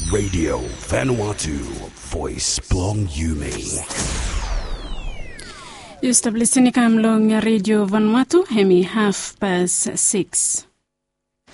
Radio Vanuatu, Voice Plong Yumi. You stabilisini kamlong Radio Vanuatu, hemi 6:30.